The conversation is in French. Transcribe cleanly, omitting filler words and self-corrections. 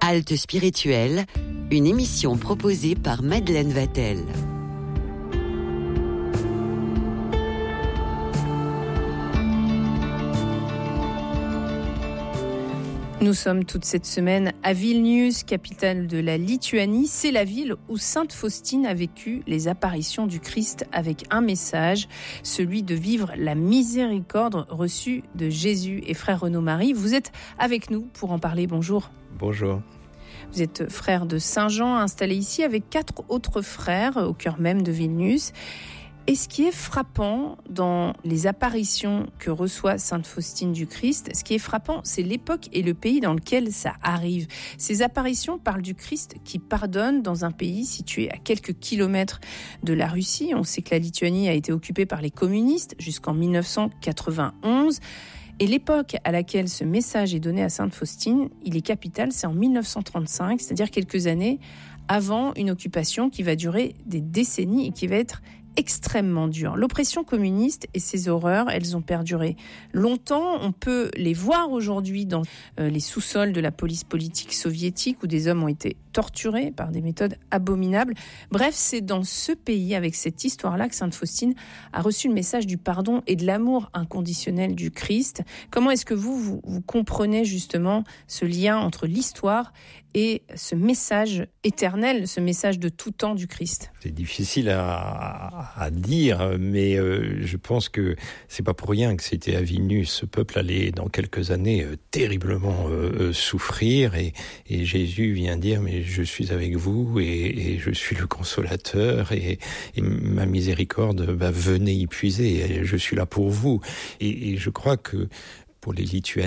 Halte spirituelle, une émission proposée par Madeleine Vatel. Nous sommes toute cette semaine à Vilnius, capitale de la Lituanie. C'est la ville où Sainte Faustine a vécu les apparitions du Christ avec un message, celui de vivre la miséricorde reçue de Jésus. Et frère Renaud-Marie, vous êtes avec nous pour en parler. Bonjour. Bonjour. Vous êtes frère de Saint-Jean, installé ici avec 4 autres frères au cœur même de Vilnius. Et ce qui est frappant dans les apparitions que reçoit Sainte Faustine du Christ, ce qui est frappant, c'est l'époque et le pays dans lequel ça arrive. Ces apparitions parlent du Christ qui pardonne dans un pays situé à quelques kilomètres de la Russie. On sait que la Lituanie a été occupée par les communistes jusqu'en 1991. Et l'époque à laquelle ce message est donné à Sainte Faustine, il est capital, c'est en 1935, c'est-à-dire quelques années avant une occupation qui va durer des décennies et qui va être extrêmement dur. L'oppression communiste et ses horreurs, elles ont perduré longtemps. On peut les voir aujourd'hui dans les sous-sols de la police politique soviétique où des hommes ont été torturés par des méthodes abominables. Bref, c'est dans ce pays, avec cette histoire-là, que Sainte Faustine a reçu le message du pardon et de l'amour inconditionnel du Christ. Comment est-ce que vous comprenez justement ce lien entre l'histoire et ce message éternel, ce message de tout temps du Christ? C'est difficile à dire, mais je pense que c'est pas pour rien que c'était à Vilnius. Ce peuple allait dans quelques années terriblement souffrir et Jésus vient dire mais je suis avec vous et je suis le consolateur et ma miséricorde venez y puiser, je suis là pour vous. Et je crois que pour les Lituaniens,